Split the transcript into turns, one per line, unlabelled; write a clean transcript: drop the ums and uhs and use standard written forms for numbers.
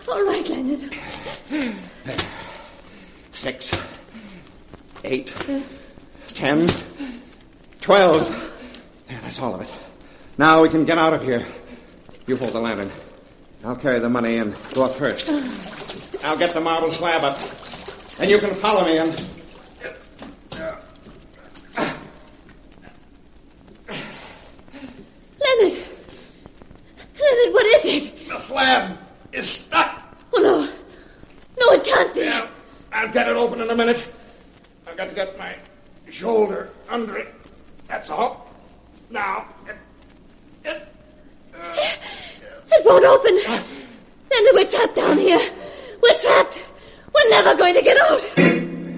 All right, Leonard.
6, 8, 10, 12. Yeah, that's all of it. Now we can get out of here. You hold the lantern. I'll carry the money and go up first. I'll get the marble slab up. And you can follow me and...
Leonard! Leonard, what is it?
The slab is stuck.
Oh, no. No, it can't be.
Yeah, I'll get it open in a minute. I've got to get my shoulder under it. That's all. Now,
It won't open. Leonard, we're trapped down here. We're trapped. We're never going to get out.